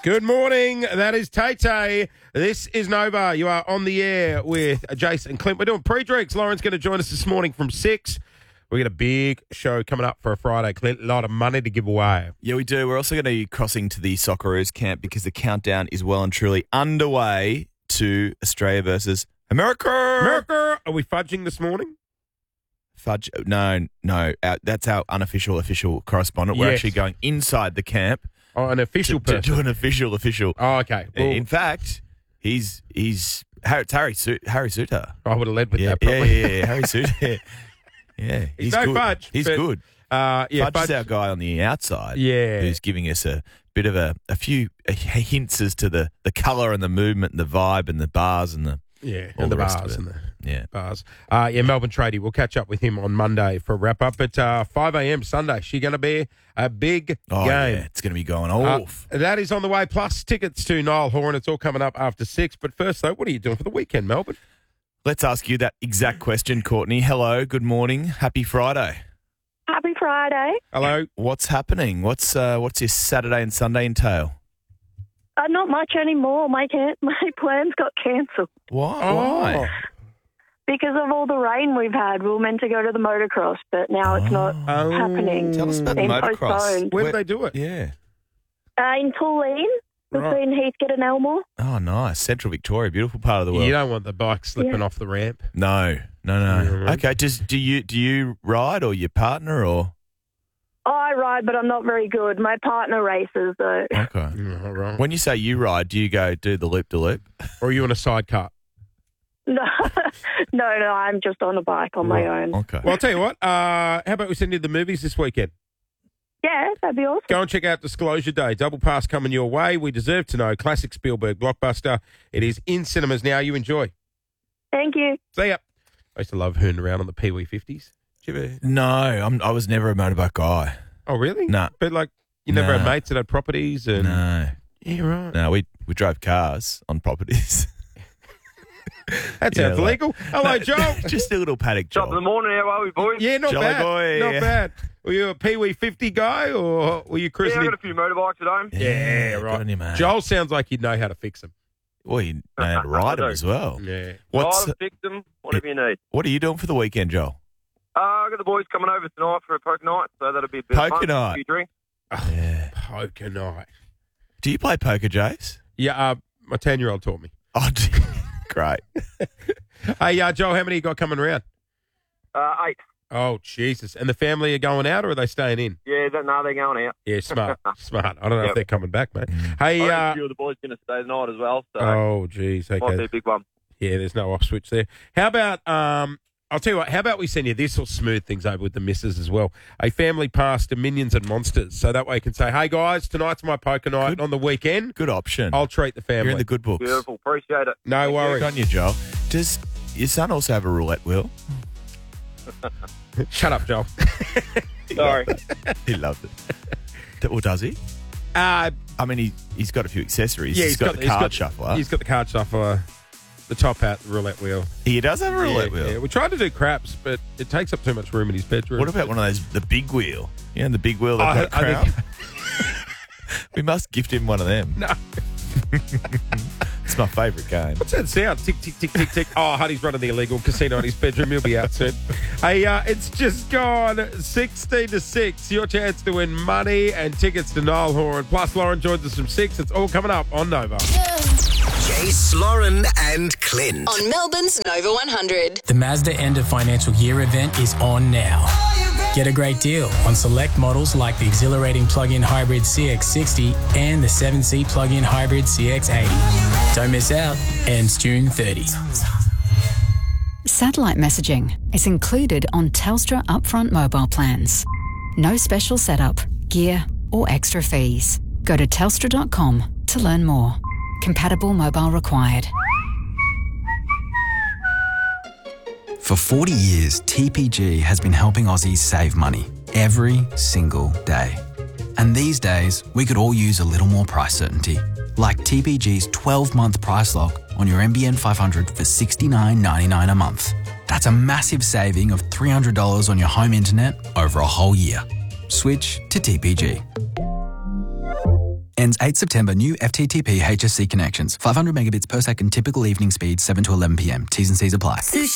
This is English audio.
Good morning. That is Tay. This is Nova. You are on the air with Jason and Clint. We're doing pre-drinks. Lauren's going to join us this morning from 6. We got a big show coming up for a Friday, Clint. A lot of money to give away. Yeah, we do. We're also going to be crossing to the Socceroos camp because the countdown is well and truly underway to Australia versus America. America! Are we fudging this morning? Fudge? No. That's our unofficial official correspondent. We're Yes. actually going inside the camp. Oh, an official to person. do an official. Oh, okay. Well, In fact, it's Harry Suter. I would have led with that Yeah, probably. Harry Suter. Yeah, He's no good. fudge, He's but, good. Yeah, Fudge is our guy on the outside. Yeah. Who's giving us a bit of a few hints as to the colour and the movement and the vibe and the bars and the all and the the rest bars of and it. the Yeah. bars. Melbourne Tradie. We'll catch up with him on Monday for a wrap-up. But 5 a.m. Sunday, she going to be a big Oh, game. yeah. It's going to be going off. That is on the way, plus tickets to Niall Horan. It's all coming up after 6. But first, though, what are you doing for the weekend, Melbourne? Let's ask you that exact question, Courtney. Hello, good morning. Happy Friday. Happy Friday. Hello. What's happening? What's your Saturday and Sunday entail? Not much anymore. My plans got cancelled Why? because of all the rain we've had. We were meant to go to the motocross, but now it's not happening. Tell us about the Been motocross. postponed. Where did they do it? Yeah. In Pauline, between Heathcote and Elmore. Oh, nice. Central Victoria, beautiful part of the world. You don't want the bike slipping off the ramp. No. Yeah. Okay, do you ride or your partner or? I ride, but I'm not very good. My partner races, though. Okay. All right. When you say you ride, do you go do the loop-de-loop? Or are you in a sidecar? No, I'm just on a bike on my own. Okay. Well, I'll tell you what. How about we send you the movies this weekend? Yeah, that'd be awesome. Go and check out Disclosure Day. Double pass coming your way. We deserve to know. Classic Spielberg blockbuster. It is in cinemas now. You enjoy. Thank you. See ya. I used to love hooning around on the Pee Wee 50s. Did you ever? No, I was never a motorbike guy. Oh, really? No. But, like, you never No. had mates that had properties? And No. Yeah, right. No, we drove cars on properties. That Yeah, sounds like- legal. Hello, Joel. Just a little paddock Top of job. the morning, how are we, boys? Yeah, not Jolly bad. boy. Not bad. Were you a Pee Wee 50 guy or were you Yeah, cruising? I've got a few motorbikes at home. Yeah, good right. on you, mate. Joel sounds like you'd know how to fix them. Well, you know how to ride them as well. Yeah. What's Ride 'em, fix them, whatever you need. What are you doing for the weekend, Joel? I got the boys coming over tonight for a poker night, so that'll be a bit of Poker fun. night? A few drinks. Yeah. Poker night. Do you play poker, Jace? Yeah, my 10-year-old taught me. Oh, great. Hey, Joel, how many you got coming around? 8. Oh, Jesus. And the family are going out or are they staying in? Yeah, no, they're going out. Yeah, smart. Smart. I don't know if Yep. they're coming back, mate. Mm. Hey, I think a few of the boys are going to stay tonight as well, so oh, geez. might be Okay. a big one. Yeah, there's no off switch there. How about, I'll tell you what, how about we send you this? Will smooth things over with the missus as well. A family pass to Minions and Monsters. So that way you can say, hey, guys, tonight's my poker night. Good. On the weekend, Good option. I'll treat the family. You're in the good books. Beautiful, appreciate it. No Thank you. worries. Good on you, Joel. Does your son also have a roulette wheel? Shut up, Joel. Sorry. He loved it. Well, does he? I mean, he's got a few accessories. Yeah, he's got the card shuffler. He's got the card shuffler, the top hat, the roulette wheel. He does have a roulette wheel. Yeah. We tried to do craps, but it takes up too much room in his bedroom. What about one of those, the big wheel? Yeah, the big wheel that's got I crown. think- We must gift him one of them. No. It's my favourite game. What's that sound? Tick, tick, tick, tick, tick. Oh, Huddy's running the illegal casino in his bedroom. He'll be out soon. Hey, it's just gone 16-6. Your chance to win money and tickets to Niall Horan. Plus, Lauren joins us from 6. It's all coming up on Nova. Jace, Lauren, and Clint. On Melbourne's Nova 100. The Mazda end of financial year event is on now. Get a great deal on select models like the exhilarating plug-in hybrid CX-60 and the 7-seat plug-in hybrid CX-80. Don't miss out. Ends June 30. Satellite messaging is included on Telstra upfront mobile plans. No special setup, gear, or extra fees. Go to telstra.com to learn more. Compatible mobile required. For 40 years, TPG has been helping Aussies save money every single day. And these days, we could all use a little more price certainty, like TPG's 12-month price lock on your NBN 500 for $69.99 a month. That's a massive saving of $300 on your home internet over a whole year. Switch to TPG. Ends 8 September. New FTTP HSC connections. 500 megabits per second. Typical evening speed 7 to 11 p.m. T's and C's apply. Sushi